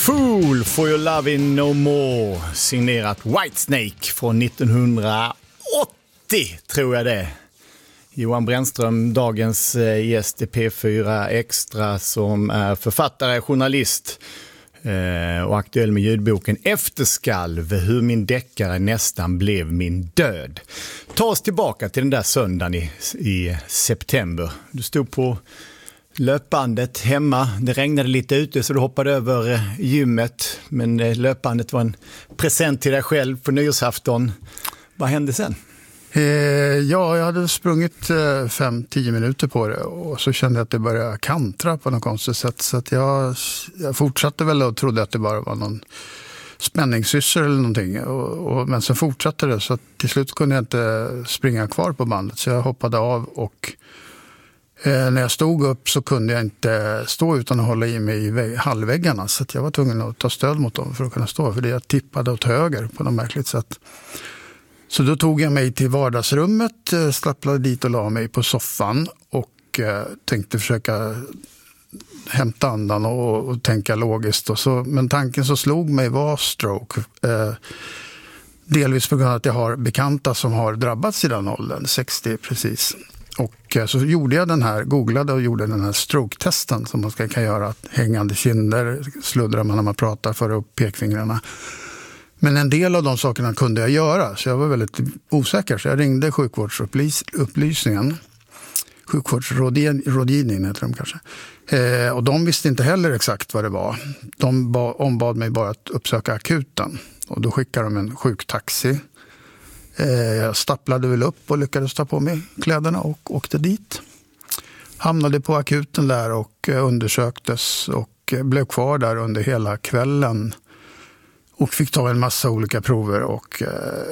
Fool for your loving no more, signerat Whitesnake från 1980 tror jag det. Johan Brännström, dagens gäst i P4 Extra, som är författare, journalist och aktuell med ljudboken Efterskalv, hur min deckare nästan blev min död. Ta oss tillbaka till den där söndagen i september. Du stod på löpbandet hemma. Det regnade lite ute så du hoppade över gymmet. Men löpbandet var en present till dig själv på nyårsafton. Vad hände sen? Ja, jag hade sprungit 5-10 minuter på det och så kände jag att det började kantra på något konstigt sätt. Så att jag fortsatte väl och trodde att det bara var någon spänningssyssel eller någonting. Men sen fortsatte det, så att till slut kunde jag inte springa kvar på bandet. Så jag hoppade av och när jag stod upp så kunde jag inte stå utan att hålla i mig i halvväggarna. Så att jag var tvungen att ta stöd mot dem för att kunna stå. För det jag tippade åt höger på något märkligt sätt. Så då tog jag mig till vardagsrummet, stapplade dit och la mig på soffan och tänkte försöka hämta andan och tänka logiskt. Men tanken som slog mig var stroke. Delvis på grund av att jag har bekanta som har drabbats i den åldern, 60 precis. Och så gjorde jag googlade och gjorde den här stroke-testen som man kan göra. Hängande kinder, sluddrar man när man pratar, för upp pekfingrarna. Men en del av de sakerna kunde jag göra, så jag var väldigt osäker. Så jag ringde sjukvårdsupplysningen, sjukvårdsrådgivningen heter de kanske. Och de visste inte heller exakt vad det var. De ombad mig bara att uppsöka akuten. Och då skickade de en sjuktaxi. Jag stapplade väl upp och lyckades ta på mig kläderna och åkte dit. Hamnade på akuten där och undersöktes och blev kvar där under hela kvällen. Och fick ta en massa olika prover och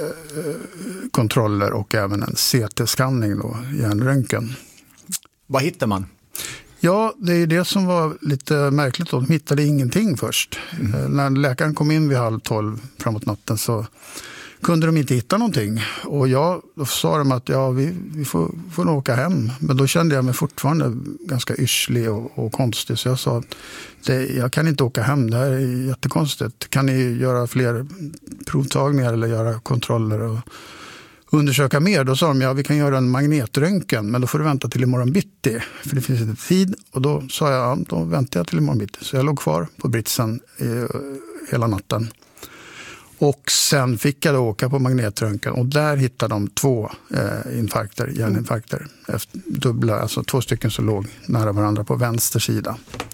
kontroller och även en CT-skanning då, hjärnröntgen. Vad hittar man? Ja, det är det som var lite märkligt. De hittade ingenting först. När läkaren kom in vid 11:30 framåt natten så kunde de inte hitta någonting. Och då sa de att vi får nog åka hem. Men då kände jag mig fortfarande ganska yrslig och konstig. Så jag sa att jag kan inte åka hem, det här är jättekonstigt. Kan ni göra fler provtagningar eller göra kontroller och undersöka mer? Då sa de, vi kan göra en magnetröntgen, men då får du vänta till imorgon bitti. För det finns inte tid. Och då sa jag, då väntar jag till imorgon bitti. Så jag låg kvar på britsen hela natten. Och sen fick jag då åka på magnetröntgen och där hittade de 2 hjärninfarkter. Dubbla, alltså 2 stycken som låg nära varandra på vänster sida.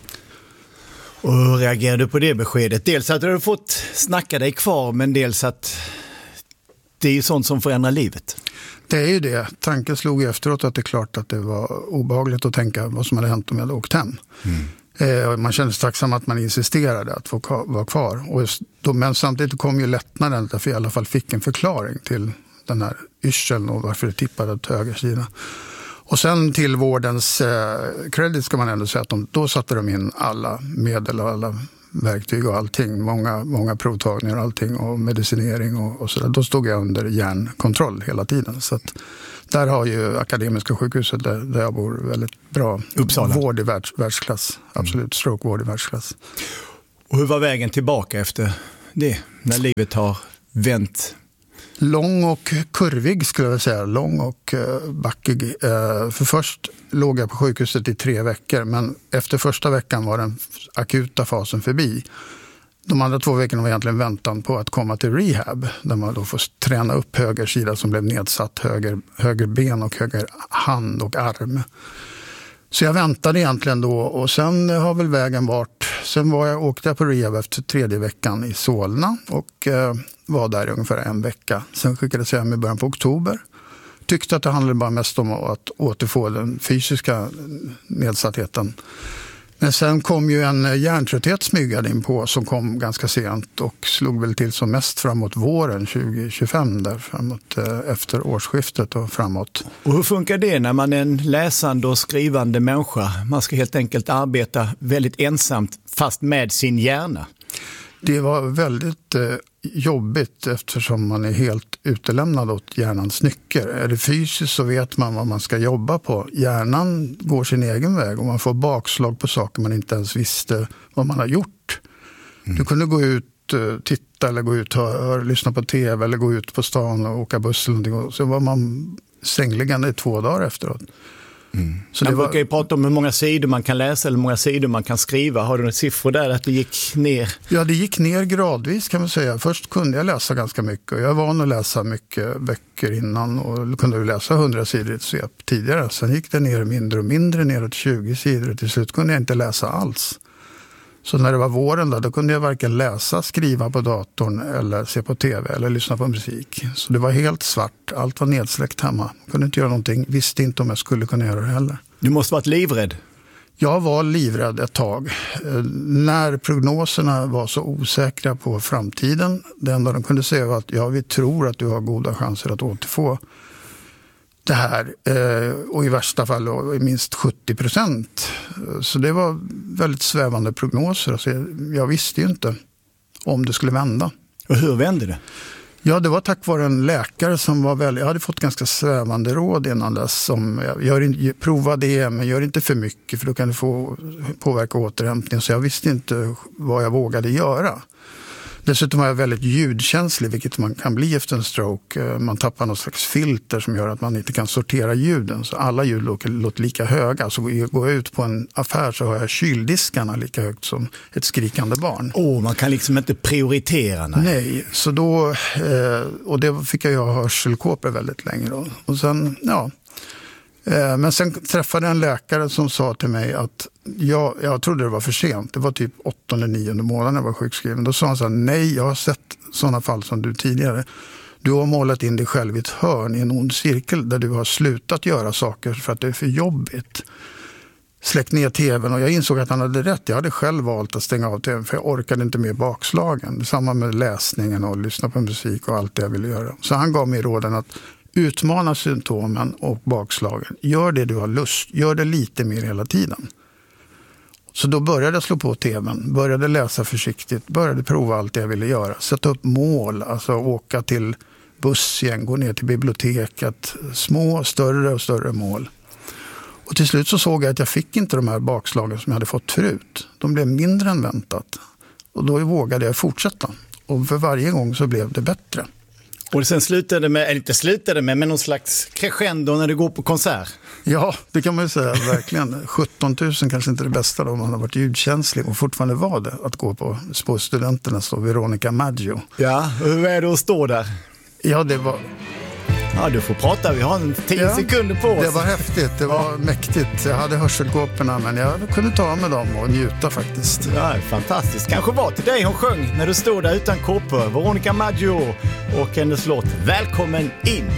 Och hur reagerade du på det beskedet? Dels att du hade fått snacka dig kvar, men dels att det är ju sånt som förändrar livet. Det är ju det. Tanken slog efteråt att det är klart att det var obehagligt att tänka vad som hade hänt om jag hade åkt hem. Man kände sig tacksam att man insisterade att få vara kvar. Men samtidigt kom ju lättnaden att vi i alla fall fick en förklaring till den här yrseln och varför det tippade åt höger sida. Och sen till vårdens credit ska man ändå säga att då satte de in alla medel och alla verktyg och allting. Många provtagningar och allting och medicinering och sådär. Då stod jag under hjärnkontroll hela tiden. Så att där har ju Akademiska sjukhuset där jag bor väldigt bra Uppsala. Vård i världsklass. Absolut, strokevård i världsklass. Och hur var vägen tillbaka efter det, när livet har vänt? Lång och kurvig skulle jag säga. Lång och backig. För först låg jag på sjukhuset i 3 veckor. Men efter första veckan var den akuta fasen förbi. De andra 2 veckorna var egentligen väntan på att komma till rehab. Där man då får träna upp höger sida som blev nedsatt. Höger ben och höger hand och arm. Så jag väntade egentligen då. Och sen har väl vägen varit. Sen åkte jag på rehab efter 3:e veckan i Solna. Och var där i ungefär 1 vecka. Sen skickades jag hem i början på oktober. Tyckte att det handlade bara mest om att återfå den fysiska nedsattheten. Men sen kom ju en hjärntrötthet smygad in på som kom ganska sent och slog väl till som mest framåt våren 2025 där framåt efter årsskiftet och framåt. Och hur funkar det när man är en läsande och skrivande människa? Man ska helt enkelt arbeta väldigt ensamt fast med sin hjärna. Det var väldigt jobbigt eftersom man är helt utelämnad åt hjärnans nycker. Är det fysiskt så vet man vad man ska jobba på. Hjärnan går sin egen väg och man får bakslag på saker man inte ens visste vad man har gjort. Du kunde gå ut, titta eller gå ut och lyssna på tv eller gå ut på stan och åka buss eller någonting. Så var man sängliggande i 2 dagar efteråt. Så man brukar ju prata om hur många sidor man kan läsa eller hur många sidor man kan skriva. Har du några siffror där att det gick ner? Ja, det gick ner gradvis kan man säga. Först kunde jag läsa ganska mycket och jag var van att läsa mycket böcker innan och kunde läsa 100 sidor i ett svep tidigare. Sen gick det ner mindre och mindre, ner till 20 sidor och till slut kunde jag inte läsa alls. Så när det var våren då kunde jag varken läsa, skriva på datorn eller se på tv eller lyssna på musik. Så det var helt svart, allt var nedsläckt hemma. Jag kunde inte göra någonting, visste inte om jag skulle kunna göra det heller. Du måste varit livrädd. Jag var livrädd ett tag. När prognoserna var så osäkra på framtiden, det enda de kunde säga var att vi tror att du har goda chanser att återfå det här och i värsta fall minst 70%. Så det var väldigt svävande prognoser. Alltså jag visste ju inte om det skulle vända. Och hur vände det? Ja, det var tack vare en läkare som var jag hade fått ganska svävande råd innan dess. Som prova det, men gör inte för mycket för då kan det få påverka återhämtningen. Så jag visste inte vad jag vågade göra. Dessutom var jag väldigt ljudkänslig, vilket man kan bli efter en stroke. Man tappar något slags filter som gör att man inte kan sortera ljuden. Så alla ljud låter lika höga. Så går jag ut på en affär så har jag kyldiskarna lika högt som ett skrikande barn. Man kan liksom inte prioritera. Nej, så då, och det fick jag ha hörselkåpor väldigt länge då. Och sen, men sen träffade jag en läkare som sa till mig att jag trodde det var för sent. Det var typ 8:e eller 9:e månaden jag var sjukskriven. Då sa han så här: nej, jag har sett sådana fall som du tidigare. Du har målat in dig själv i ett hörn, i en ond cirkel där du har slutat göra saker för att det är för jobbigt. Släckt ner tvn och jag insåg att han hade rätt. Jag hade själv valt att stänga av tvn för jag orkade inte med bakslagen. Samma med läsningen och lyssna på musik och allt det jag ville göra. Så han gav mig råden att utmana symptomen och bakslagen. Gör det du har lust. Gör det lite mer hela tiden. Så då började jag slå på tvn. Började läsa försiktigt. Började prova allt det jag ville göra. Sätta upp mål. Alltså åka till bussen. Gå ner till biblioteket. Små, större och större mål. Och till slut så såg jag att jag fick inte de här bakslagen som jag hade fått förut. De blev mindre än väntat. Och då vågade jag fortsätta. Och för varje gång så blev det bättre. Och sen slutade med någon slags crescendo när du går på konsert. Ja, det kan man ju säga, verkligen. 17 000 kanske inte är det bästa då, om man har varit ljudkänslig och fortfarande var det att gå på Studenternas då, Veronica Maggio. Ja, hur är det att stå där? Ja, det var... Ja, du får prata, vi har 10 sekunder på oss. Det var häftigt, det var mäktigt. Jag hade hörselkåporna men jag kunde ta med dem och njuta faktiskt. Ja, fantastiskt. Kanske var till dig hon sjöng när du stod där utan kåpor. Veronica Maggio och hennes låt Välkommen in.